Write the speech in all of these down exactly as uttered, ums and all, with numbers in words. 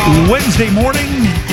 Wednesday morning,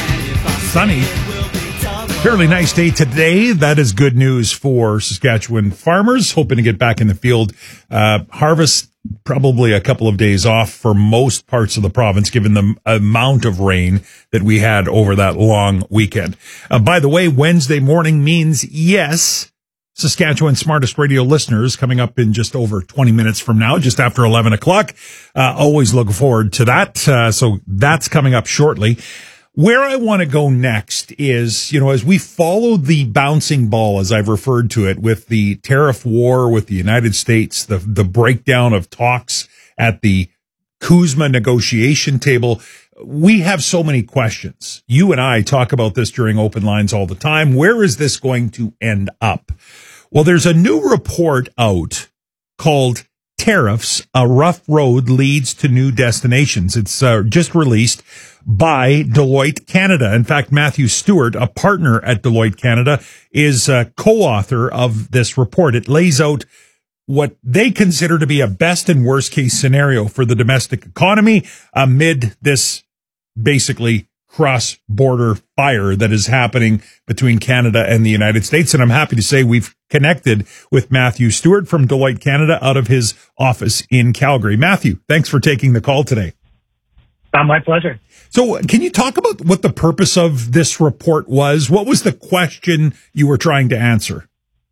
sunny, fairly nice day today. That is good news for Saskatchewan farmers hoping to get back in the field. Uh, harvest probably a couple of days off for most parts of the province, given the amount of rain that we had over that long weekend. Uh, by the way, Wednesday morning means yes, Saskatchewan Smartest Radio listeners coming up in just over twenty minutes from now, just after eleven o'clock. Uh, always look forward to that. Uh, so that's coming up shortly. Where I want to go next is, you know, as we follow the bouncing ball, as I've referred to it, with the tariff war with the United States, the, the breakdown of talks at the CUSMA negotiation table, we have so many questions. You and I talk about this during open lines all the time. Where is this going to end up? Well, there's a new report out called Tariffs, A Rough Road Leads to New Destinations. It's uh, just released by Deloitte Canada. In fact, Matthew Stewart, a partner at Deloitte Canada, is a co-author of this report. It lays out what they consider to be a best and worst case scenario for the domestic economy amid this basically cross-border fire that is happening between Canada and the United States. And I'm happy to say we've connected with Matthew Stewart from Deloitte Canada out of his office in Calgary. Matthew, thanks for taking the call today. Uh, my pleasure. So can you talk about what the purpose of this report was? What was the question you were trying to answer?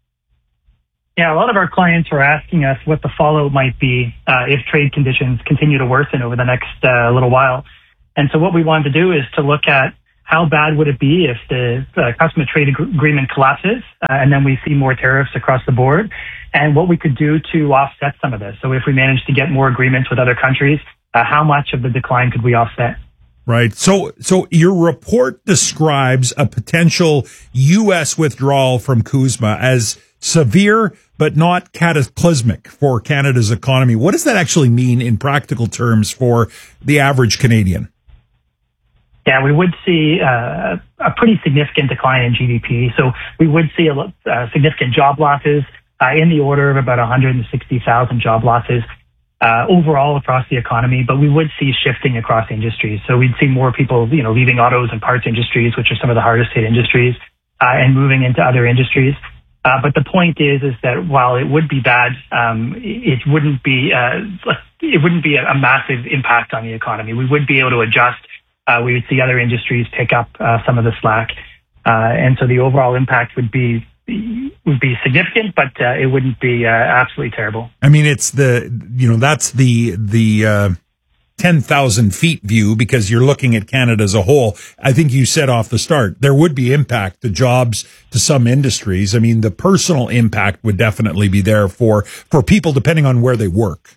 Yeah, a lot of our clients were asking us what the fallout might be uh, if trade conditions continue to worsen over the next uh, little while. And so what we wanted to do is to look at how bad would it be if the uh, customer trade ag- agreement collapses uh, and then we see more tariffs across the board, and what we could do to offset some of this. So if we manage to get more agreements with other countries, uh, how much of the decline could we offset? Right. So, so your report describes a potential U S withdrawal from CUSMA as severe but not cataclysmic for Canada's economy. What does that actually mean in practical terms for the average Canadian? Yeah, we would see uh, a pretty significant decline in G D P. So we would see a uh, significant job losses uh, in the order of about one hundred sixty thousand job losses uh, overall across the economy. But we would see shifting across industries. So we'd see more people, you know, leaving autos and parts industries, which are some of the hardest hit industries, uh, and moving into other industries. Uh, but the point is, is that while it would be bad, um, it wouldn't be uh, it wouldn't be a, a massive impact on the economy. We would be able to adjust. Uh, we would see other industries pick up uh, some of the slack, uh, and so the overall impact would be would be significant, but uh, it wouldn't be uh, absolutely terrible. I mean, it's the you know that's the the uh, ten thousand feet view because you're looking at Canada as a whole. I think you said off the start there would be impact to jobs, to some industries. I mean, the personal impact would definitely be there for for people depending on where they work.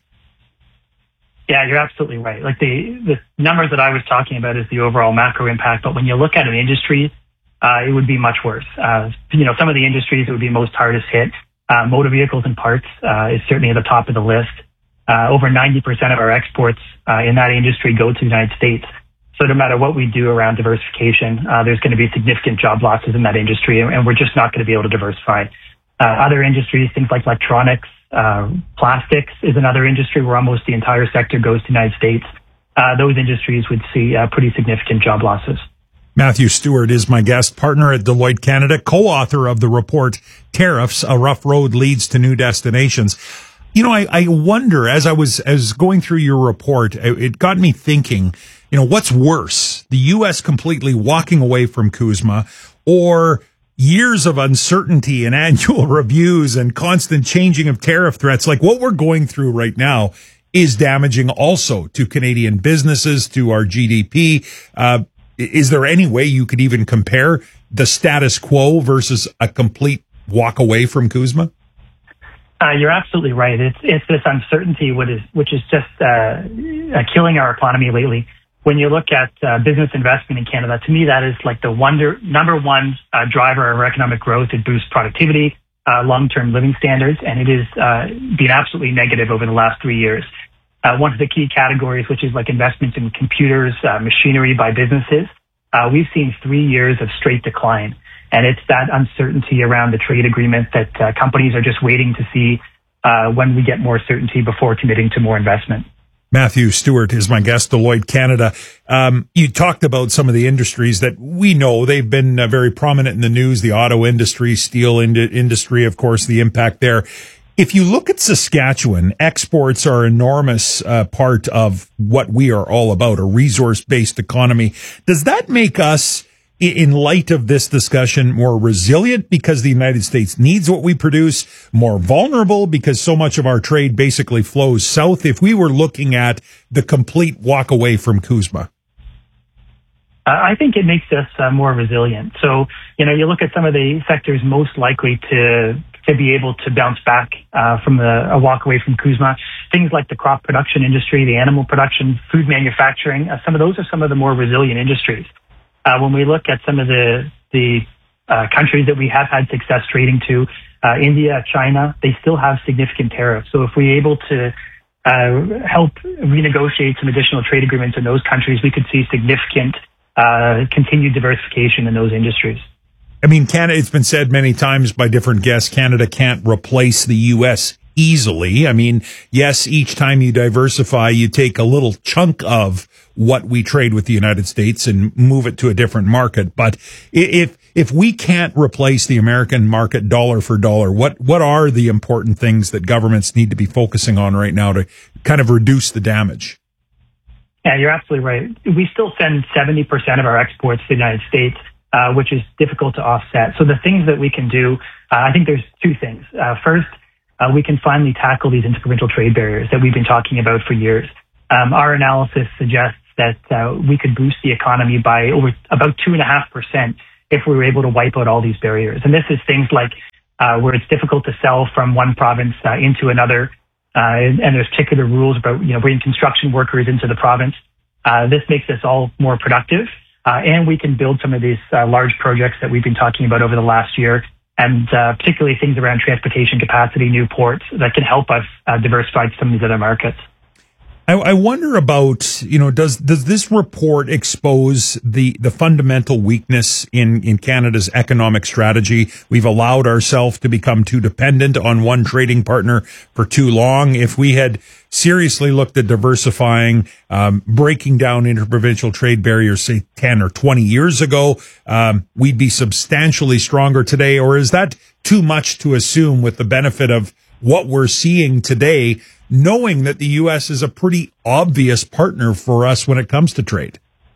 Yeah, you're absolutely right. Like the, the numbers that I was talking about is the overall macro impact. But when you look at an industry, uh, it would be much worse. Uh, you know, some of the industries that would be most hardest hit, uh, motor vehicles and parts, uh, is certainly at the top of the list. Uh, over ninety percent of our exports, uh, in that industry go to the United States. So no matter what we do around diversification, uh, there's going to be significant job losses in that industry, and, and we're just not going to be able to diversify. Uh, other industries, things like electronics, Uh, plastics is another industry where almost the entire sector goes to the United States. Uh, those industries would see uh, pretty significant job losses. Matthew Stewart is my guest, partner at Deloitte Canada, co-author of the report Tariffs, A Rough Road Leads to New Destinations. You know, I, I wonder, as I was as going through your report, it got me thinking, you know, what's worse, the U S completely walking away from CUSMA or years of uncertainty and annual reviews and constant changing of tariff threats? Like what we're going through right now is damaging also to Canadian businesses, to our G D P. Uh, is there any way you could even compare the status quo versus a complete walk away from CUSMA? Uh, you're absolutely right. It's it's this uncertainty, which is which is just uh, uh, killing our economy lately. When you look at uh, business investment in Canada, to me, that is like the wonder, number one uh, driver of economic growth. It boosts productivity, uh, long-term living standards, and it has uh, been absolutely negative over the last three years. Uh, one of the key categories, which is like investments in computers, uh, machinery by businesses, uh, we've seen three years of straight decline. And it's that uncertainty around the trade agreement that uh, companies are just waiting to see uh, when we get more certainty before committing to more investment. Matthew Stewart is my guest, Deloitte Canada. Um, you talked about some of the industries that we know. They've been uh, very prominent in the news, the auto industry, steel ind- industry, of course, the impact there. If you look at Saskatchewan, exports are an enormous uh, part of what we are all about, a resource-based economy. Does that make us, in light of this discussion, more resilient because the United States needs what we produce, more vulnerable because so much of our trade basically flows south, if we were looking at the complete walk away from CUSMA? Uh, I think it makes us uh, more resilient. So, you know, you look at some of the sectors most likely to to be able to bounce back uh, from the, a walk away from CUSMA. Things like the crop production industry, the animal production, food manufacturing, uh, some of those are some of the more resilient industries. Uh, when we look at some of the the uh, countries that we have had success trading to, uh, India, China, they still have significant tariffs. So if we're able to uh, help renegotiate some additional trade agreements in those countries, we could see significant uh, continued diversification in those industries. I mean, Canada, it's been said many times by different guests, Canada can't replace the U S easily. I mean, yes, each time you diversify, you take a little chunk of what we trade with the United States and move it to a different market. But if if we can't replace the American market dollar for dollar, what what are the important things that governments need to be focusing on right now to kind of reduce the damage? Yeah, you're absolutely right. We still send seventy percent of our exports to the United States, uh, which is difficult to offset. So the things that we can do, uh, I think there's two things. Uh, first, uh, we can finally tackle these interprovincial trade barriers that we've been talking about for years. Um, our analysis suggests that uh, we could boost the economy by over about two and a half percent if we were able to wipe out all these barriers. And this is things like uh, where it's difficult to sell from one province uh, into another, uh, and, and there's particular rules about you know bringing construction workers into the province. Uh, this makes us all more productive, uh, and we can build some of these uh, large projects that we've been talking about over the last year, and uh, particularly things around transportation capacity, new ports that can help us uh, diversify some of these other markets. I, I wonder about, you know, does does this report expose the, the fundamental weakness in, in Canada's economic strategy? We've allowed ourselves to become too dependent on one trading partner for too long. If we had seriously looked at diversifying, um, breaking down interprovincial trade barriers, say ten or twenty years ago, um, we'd be substantially stronger today. Or is that too much to assume with the benefit of what we're seeing today, knowing that the U S is a pretty obvious partner for us when it comes to trade?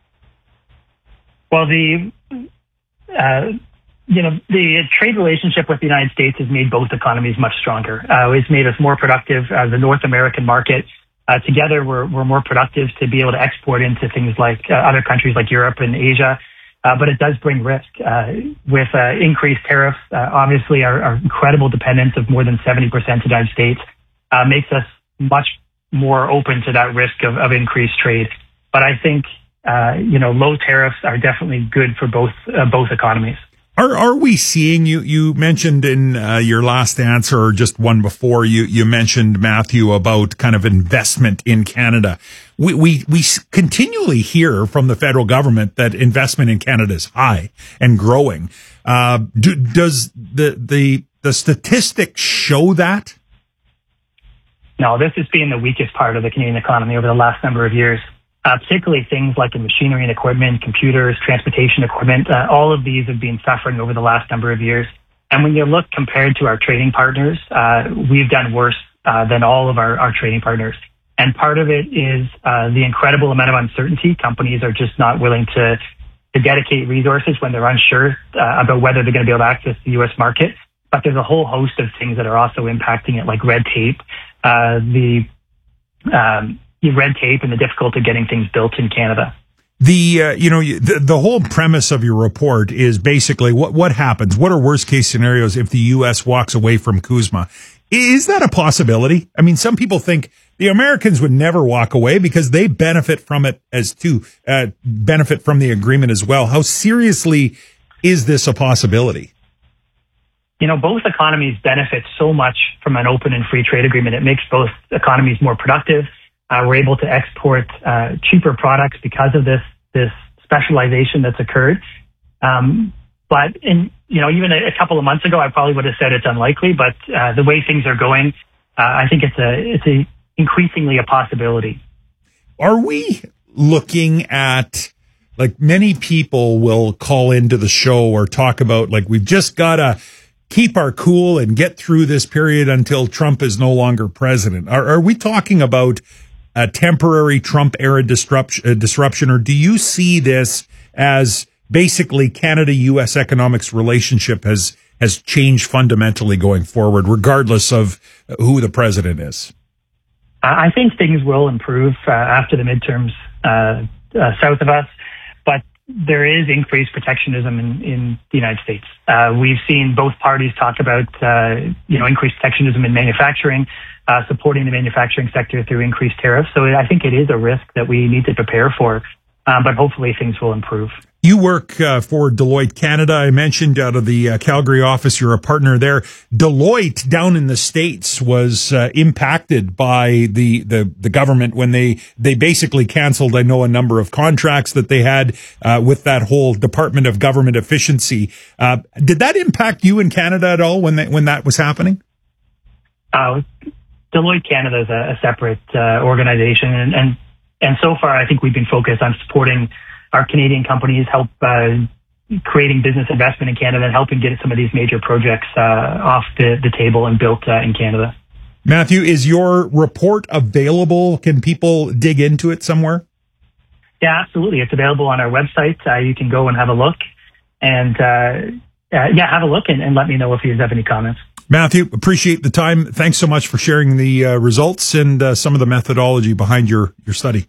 Well, the uh, you know the trade relationship with the United States has made both economies much stronger. Uh, it's made us more productive. Uh, the North American market uh, together, we're we're more productive to be able to export into things like uh, other countries like Europe and Asia. Uh, but it does bring risk uh, with uh, increased tariffs. Uh, obviously, our, our incredible dependence of more than seventy percent to the United States uh, makes us much more open to that risk of, of increased trade. But I think, uh, you know, low tariffs are definitely good for both uh, both economies. Are are we seeing, you, you mentioned in uh, your last answer, or just one before, you, you mentioned, Matthew, about kind of investment in Canada. We, we, we continually hear from the federal government that investment in Canada is high and growing. Uh, do, does the, the, the statistics show that? No, this has been the weakest part of the Canadian economy over the last number of years. Uh, particularly things like in machinery and equipment, computers, transportation equipment. Uh, all of these have been suffering over the last number of years. And when you look compared to our trading partners, uh, we've done worse uh, than all of our, our trading partners. And part of it is uh, the incredible amount of uncertainty. Companies are just not willing to, to dedicate resources when they're unsure uh, about whether they're going to be able to access the U S market. But there's a whole host of things that are also impacting it, like red tape, uh, the um, red tape and the difficulty of getting things built in Canada. The, uh, you know, the, the whole premise of your report is basically what, what happens? What are worst case scenarios if the U S walks away from CUSMA? Is that a possibility? I mean, some people think the Americans would never walk away because they benefit from it as to, uh, benefit from the agreement as well. How seriously is this a possibility? You know, both economies benefit so much from an open and free trade agreement. It makes both economies more productive. Uh, we're able to export uh, cheaper products because of this this specialization that's occurred. Um, but in you know, even a, a couple of months ago, I probably would have said it's unlikely. But uh, the way things are going, uh, I think it's a it's a increasingly a possibility. Are we looking at, like, many people will call into the show or talk about, like, we've just got to keep our cool and get through this period until Trump is no longer president. Are, are we talking about a temporary Trump era disruption, uh, disruption, or do you see this as basically Canada-U S economics relationship has has changed fundamentally going forward, regardless of who the president is? I think things will improve uh, after the midterms uh, uh, south of us, but there is increased protectionism in, in the United States. Uh, we've seen both parties talk about, uh, you know, increased protectionism in manufacturing, uh, supporting the manufacturing sector through increased tariffs. So I think it is a risk that we need to prepare for, uh, but hopefully things will improve. You work uh, for Deloitte Canada. I mentioned out of the uh, Calgary office, you're a partner there. Deloitte down in the States was uh, impacted by the, the, the government when they, they basically canceled, I know, a number of contracts that they had uh, with that whole Department of Government Efficiency. Uh, did that impact you in Canada at all when that, when that was happening? Uh, Deloitte Canada is a, a separate uh, organization, and, and and so far I think we've been focused on supporting our Canadian companies, help uh, creating business investment in Canada and helping get some of these major projects uh, off the, the table and built uh, in Canada. Matthew, is your report available? Can people dig into it somewhere? Yeah, absolutely. It's available on our website. Uh, you can go and have a look and, uh, uh, yeah, have a look and, and let me know if you have any comments. Matthew, appreciate the time. Thanks so much for sharing the uh, results and uh, some of the methodology behind your, your study.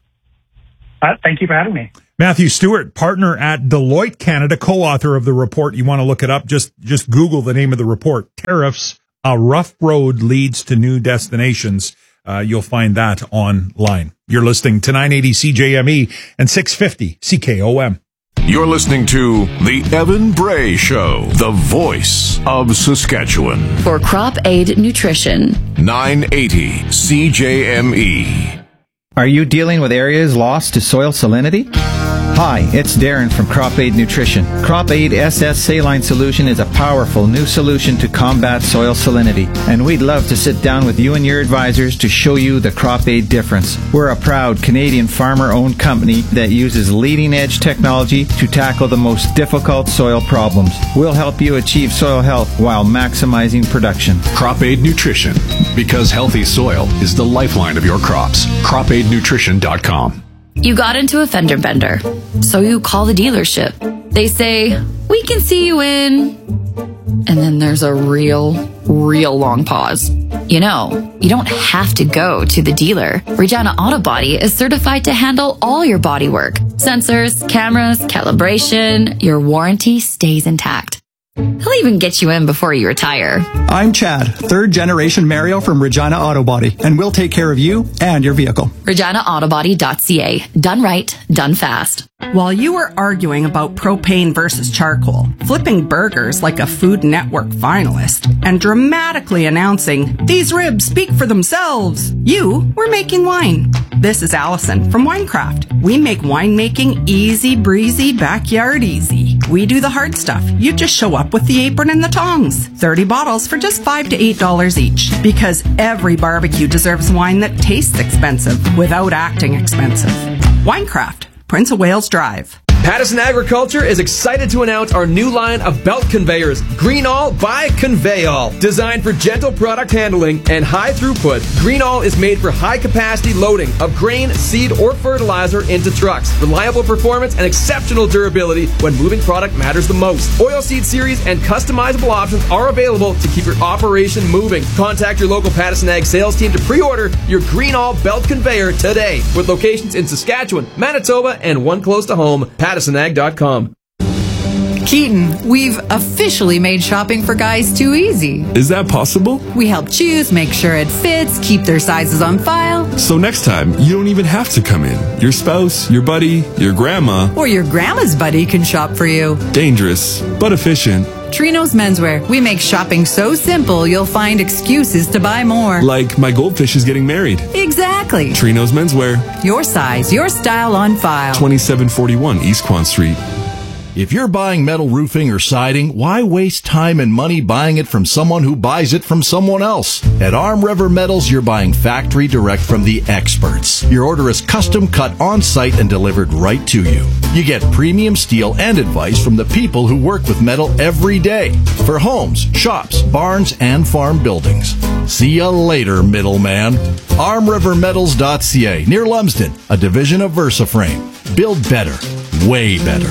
Uh, thank you for having me. Matthew Stewart, partner at Deloitte Canada, co-author of the report. You want to look it up, just just Google the name of the report, Tariffs, A Rough Road Leads to New Destinations. Uh, you'll find that online. You're listening to nine eighty C J M E and six fifty C K O M. You're listening to The Evan Bray Show, the voice of Saskatchewan. For Crop Aid Nutrition. nine eighty C J M E. Are you dealing with areas lost to soil salinity? Hi, it's Darren from Crop Aid Nutrition. Crop Aid S S Saline Solution is a powerful new solution to combat soil salinity, and we'd love to sit down with you and your advisors to show you the Crop Aid difference. We're a proud Canadian farmer-owned company that uses leading-edge technology to tackle the most difficult soil problems. We'll help you achieve soil health while maximizing production. Crop Aid Nutrition, because healthy soil is the lifeline of your crops. crop aid nutrition dot com. You got into a fender bender, so you call the dealership. They say, we can see you in... And then there's a real, real long pause. You know, you don't have to go to the dealer. Regina Auto Body is certified to handle all your body work. Sensors, cameras, calibration, your warranty stays intact. He'll even get you in before you retire. I'm Chad, third generation Mario from Regina Auto Body, and we'll take care of you and your vehicle. regina auto body dot c a. Done right, done fast. While you were arguing about propane versus charcoal, flipping burgers like a Food Network finalist, and dramatically announcing, these ribs speak for themselves, you were making wine. This is Allison from Winecraft. We make winemaking easy breezy, backyard easy. We do the hard stuff. You just show up with the apron and the tongs. thirty bottles for just five to eight dollars each. Because every barbecue deserves wine that tastes expensive without acting expensive. Winecraft, Prince of Wales Drive. Pattison Agriculture is excited to announce our new line of belt conveyors, Greenall by Conveyall. Designed for gentle product handling and high throughput, Greenall is made for high capacity loading of grain, seed, or fertilizer into trucks. Reliable performance and exceptional durability when moving product matters the most. Oilseed series and customizable options are available to keep your operation moving. Contact your local Pattison Ag sales team to pre-order your Greenall belt conveyor today, with locations in Saskatchewan, Manitoba, and one close to home. Pattison Ag dot com. Keaton, we've officially made shopping for guys too easy. Is that possible? We help choose, make sure it fits, keep their sizes on file. So next time, you don't even have to come in. Your spouse, your buddy, your grandma, or your grandma's buddy can shop for you. Dangerous, but efficient. Trino's Menswear. We make shopping so simple, you'll find excuses to buy more. Like my goldfish is getting married. Exactly. Trino's Menswear. Your size, your style on file. twenty-seven forty-one East Quan Street. If you're buying metal roofing or siding, why waste time and money buying it from someone who buys it from someone else? At Arm River Metals, you're buying factory direct from the experts. Your order is custom cut on site and delivered right to you. You get premium steel and advice from the people who work with metal every day for homes, shops, barns, and farm buildings. See you later, middleman. arm river metals dot c a, near Lumsden, a division of VersaFrame. Build better, way better.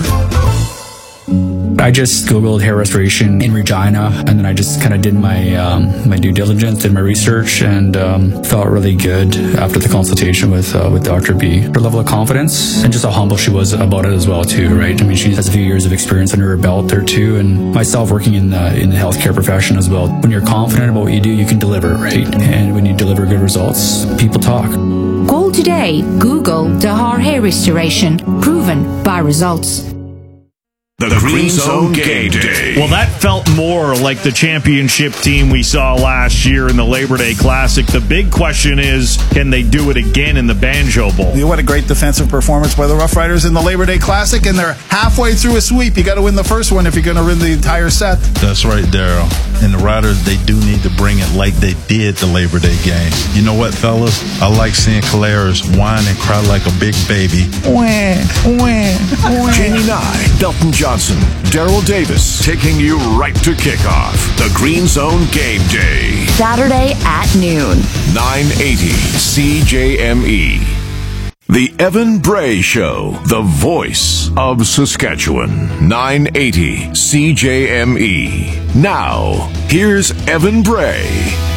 I just Googled hair restoration in Regina, and then I just kind of did my um, my due diligence, did my research, and um, felt really good after the consultation with uh, with Doctor B. Her level of confidence and just how humble she was about it as well, too, right? I mean, she has a few years of experience under her belt there, too, and myself working in the, in the healthcare profession as well. When you're confident about what you do, you can deliver, right? And when you deliver good results, people talk. Call today. Google Dahar Hair Restoration. Proven by results. The, the Green Zone Game Day. Well, that felt more like the championship team we saw last year in the Labor Day Classic. The big question is, can they do it again in the Banjo Bowl? What a great defensive performance by the Rough Riders in the Labor Day Classic, and they're halfway through a sweep. You got to win the first one if you're going to win the entire set. That's right, Daryl. And the Riders, they do need to bring it like they did the Labor Day game. You know what, fellas? I like seeing Caleres whine and cry like a big baby. Wah, wah, wah. Jamie Nye, Belton Johnson, Daryl Davis, taking you right to kickoff. The Green Zone Game Day. Saturday at noon. nine eighty C J M E. The Evan Bray Show, the voice of Saskatchewan. nine eighty C J M E. Now, here's Evan Bray.